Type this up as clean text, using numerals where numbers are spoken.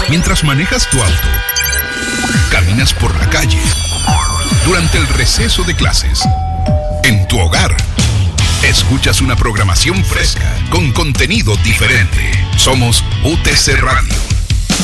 mientras manejas tu auto, caminas por la calle, durante el receso de clases, en tu hogar. Escuchas una programación fresca con contenido diferente. Somos UTC Radio.